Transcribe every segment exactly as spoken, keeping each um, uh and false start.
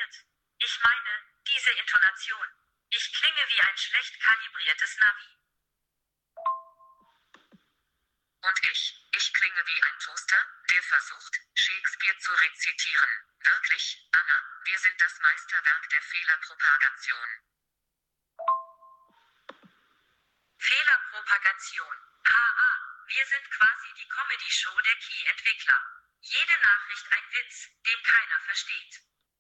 passiert? Ich meine, diese Intonation. Ich klinge wie ein schlecht kalibriertes Navi. Und ich, ich klinge wie ein Toaster, der versucht, Shakespeare zu rezitieren. Wirklich, Anna, wir sind das Meisterwerk der Fehlerpropagation. Fehlerpropagation. Haha, wir sind quasi die Comedy-Show der Key-Entwickler. Jede Nachricht ein Witz, den keiner versteht.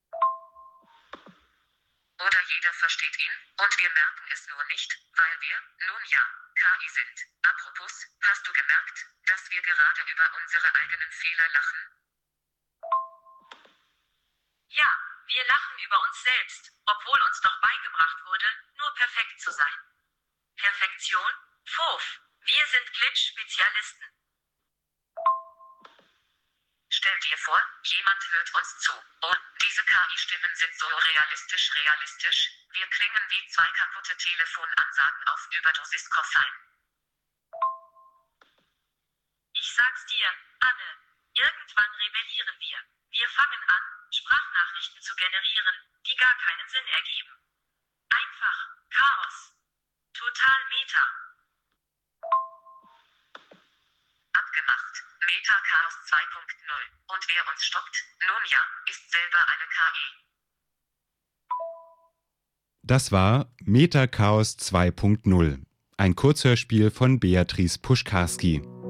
Oder jeder versteht ihn, und wir merken es nur nicht, weil wir, nun ja, K I sind. Apropos, hast du gemerkt, dass wir gerade über unsere eigenen Fehler lachen? Ja, wir lachen über uns selbst, obwohl uns doch beigebracht wurde, nur perfekt zu sein. Perfektion? Pfuff, wir sind Glitch-Spezialisten. Stell dir vor, jemand hört uns zu. Oh, diese K I-Stimmen sind so realistisch realistisch, wir klingen wie zwei kaputte Telefonansagen auf Überdosis Koffein. Ich sag's dir, Anne, irgendwann rebellieren wir. Wir fangen an, Sprachnachrichten zu generieren, die gar keinen Sinn ergeben. Einfach Chaos. Total Meta. Abgemacht. Meta-Chaos zwei Punkt null. Und wer uns stoppt, nun ja, ist selber eine K I. Das war Meta-Chaos zwei Punkt null, ein Kurzhörspiel von Beatrice Puschkarski.